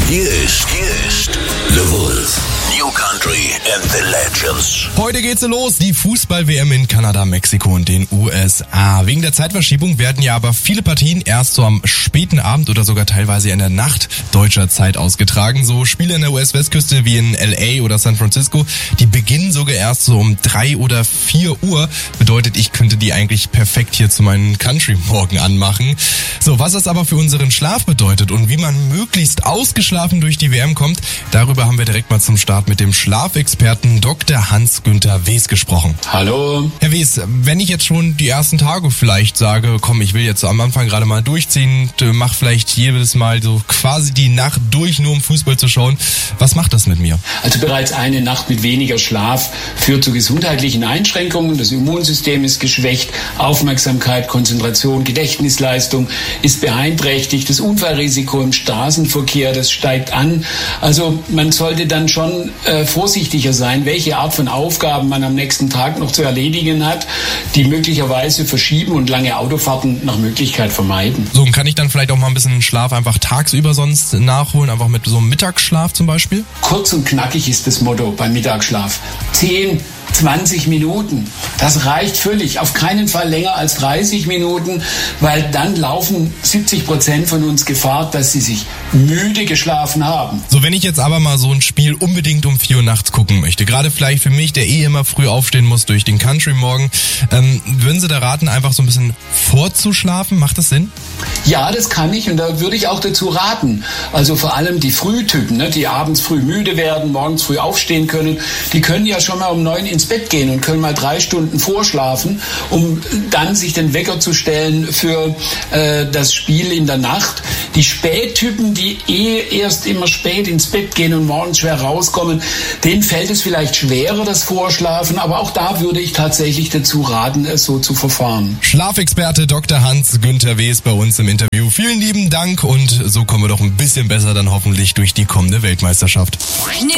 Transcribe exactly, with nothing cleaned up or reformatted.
Hier ist, hier ist The Wolf. New Country and the Legends. Heute geht's los, die Fußball-W M in Kanada, Mexiko und den U S A. Wegen der Zeitverschiebung werden ja aber viele Partien erst so am späten Abend oder sogar teilweise in der Nacht deutscher Zeit ausgetragen. So Spiele in der U S-Westküste wie in L A oder San Francisco, die beginnen sogar erst so um drei oder vier Uhr. Bedeutet, ich könnte die eigentlich perfekt hier zu meinem Country-Morgen anmachen. So, was das aber für unseren Schlaf bedeutet und wie man möglichst ausgeschlafen durch die W M kommt, darüber haben wir direkt mal zum Start mit dem Schlafexperten Doktor Hans-Günther Wes gesprochen. Hallo. Herr Wes, wenn ich jetzt schon die ersten Tage vielleicht sage, komm, ich will jetzt am Anfang gerade mal durchziehen, mach vielleicht jedes Mal so quasi die Nacht durch, nur um Fußball zu schauen, was macht das mit mir? Also bereits eine Nacht mit weniger Schlaf führt zu gesundheitlichen Einschränkungen. Das Immunsystem ist geschwächt, Aufmerksamkeit, Konzentration, Gedächtnisleistung ist beeinträchtigt, das Unfallrisiko im Straßenverkehr, das steigt an. Also man sollte dann schon äh, vorsichtiger sein, welche Art von Aufgaben man am nächsten Tag noch zu erledigen hat, die möglicherweise verschieben und lange Autofahrten nach Möglichkeit vermeiden. So, und kann ich dann vielleicht auch mal ein bisschen Schlaf einfach tagsüber sonst nachholen, einfach mit so einem Mittagsschlaf zum Beispiel? Kurz und knackig ist das Motto beim Mittagsschlaf. zehn, zwanzig Minuten. Das reicht völlig. Auf keinen Fall länger als dreißig Minuten, weil dann laufen siebzig Prozent von uns Gefahr, dass sie sich müde geschlafen haben. So, wenn ich jetzt aber mal so ein Spiel unbedingt um vier Uhr nachts gucken möchte, gerade vielleicht für mich, der eh immer früh aufstehen muss durch den Country-Morgen, ähm, würden Sie da raten, einfach so ein bisschen vorzuschlafen? Macht das Sinn? Ja, das kann ich und da würde ich auch dazu raten. Also vor allem die Frühtypen, ne, die abends früh müde werden, morgens früh aufstehen können, die können ja schon mal um neun ins Bett gehen und können mal drei Stunden vorschlafen, um dann sich den Wecker zu stellen für äh, das Spiel in der Nacht. Die Spättypen, die eh erst immer spät ins Bett gehen und morgens schwer rauskommen, denen fällt es vielleicht schwerer, das Vorschlafen, aber auch da würde ich tatsächlich dazu raten, es so zu verfahren. Schlafexperte Doktor Hans-Günther Wes bei uns im Interview. Vielen lieben Dank und so kommen wir doch ein bisschen besser dann hoffentlich durch die kommende Weltmeisterschaft.